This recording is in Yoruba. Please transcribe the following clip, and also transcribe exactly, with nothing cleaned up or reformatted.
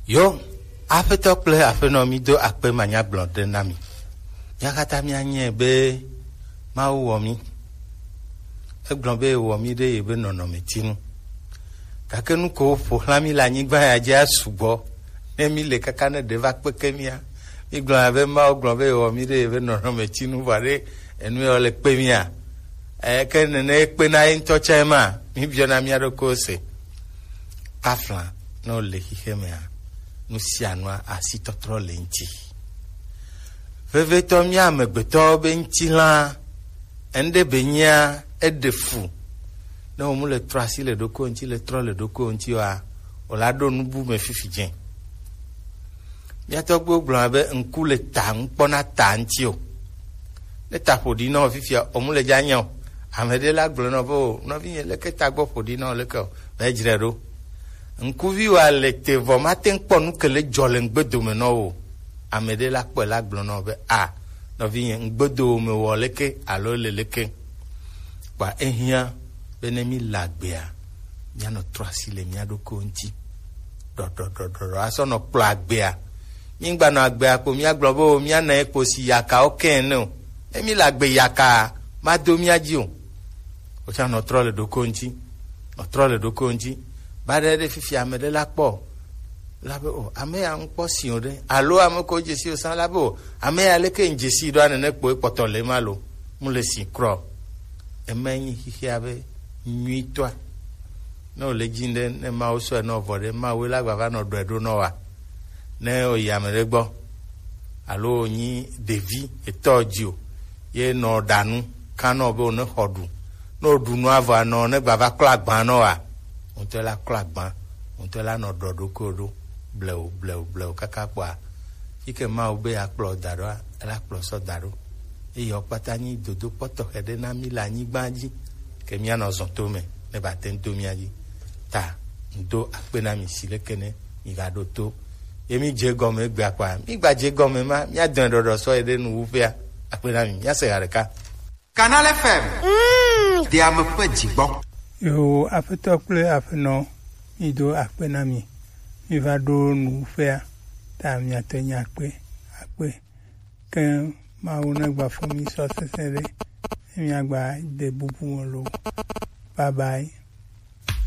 Yo, afeto kple afenɔ mi do akpe manya gblɔ ɖe na mi. Ya katã mianye be Mawu wɔ mi. Egblɔ be wɔ mi ɖe yebe nɔnɔmetinu. Gake nu ko ƒo xlã mi le anyigba ya dzi sugbɔ. Ne mi le kaka ne ɖe va kpeke mia. Mi gblɔ be Mawu gblɔ be wɔ mi ɖe yebe nɔnɔmetinu vɔ ɖe enu ya le kpe mia. Ke nene kpe na ye ŋutɔ tse ma. Mi biɔna mia ɖokui se. Kafla no le xixe mea. Nu sia nua asi tɔtrɔ le ŋuti. Vevetɔ mia amegbetɔ be ŋuti lã ende be nyia eɖe fu. Ne wo mu le trɔ asi le ɖokui ŋuti le trɔ le ɖokui ŋuti wa o la ɖo nubu me fifi dze. Mia tɔgbuiwo gblɔna be ŋku le ta ŋkpɔna ta ŋuti o. Ne ta ƒoɖi na wo fifia o mu le dza nya o. Ame ɖe la gblɔ na be o nɔvi nye leke ta gbɔ ƒoɖi na wo leke o. Be dzre ɖo. Ŋkuvi wa le te vɔ ma te ŋkpɔ nu ke le dzɔ le ŋgbedome na wo. Ame ɖe la kpɔe la gblɔ na be a nɔvi nye ŋgbedome wɔ leke alo le leke. Kpa ehia be ne mi le agbea mianɔ trɔ asi le mia ɖokui ŋuti. Ɖɔɖɔɖɔɖɔ asɔ nɔ kplɔ agbea. Mi gba nɔ agbea kpo miagblɔ be o mianɔ ekpo si yakawo ke ne o. Ne mi le agbe yaka ma do mia dzi o. O tsã nɔ trɔ le ɖokui ŋuti. Nɔ trɔ le ɖokui ŋuti. Ba ɖe ɖe fifi ame ɖe la kpɔ la be o ame ya ŋkpɔ si o ɖe alo ame ko dzesi o san la be o ame ya leke ŋdzesi ɖo anene kpo ekpɔtɔ le ma lo mu le si krɔ eme nyi xixia be nyuitɔa ne o le dzi ɖe ne ma wo sɔe ne o vɔ ɖe ma wo la gbava nɔ ɖɔe ɖo nɔ wa ne o yi ame ɖe gbɔ alo nyi ɖevi etɔ dzi o ye nɔ ɖanu kanɔ be o ne xɔ ɖu ne o ɖu nu avɔ anɔ ne gbava klɔ agba nɔ wa. Ŋutɔ la klɔ agba, ŋutɔ la nɔ ɖɔ ɖokui ɖo, blewu blewu blewu kaka kpɔa. Fike Mawu be akplɔ da ɖoa, ela kplɔ sɔ da ɖo. Eye wo kpata nyi dodo kpɔtɔxe ɖe na mi le anyigba dzi, ke mianɔ zɔ to me, ne ba te ŋto mia dzi. Ta ŋdo akpe na mi si leke ne mi ga ɖo to. Ye mi dze gɔme egbea kpɔa, mi gba dze gɔme ma, mia dɔe ɖɔɖɔ sɔ ye ɖe nuwuƒea, akpe na mi, mia se ya ɖeka. Canal F M. De ame ƒe dzigbɔ. Yo afetɔ kple afenɔ mi do akpe na mi mi va ɖo nuwuƒea ta miate nya akpe akpe ke Mawu negba fɔ mi sɔ sesẽ ɖe miagba de bubu me lo. Bye bye.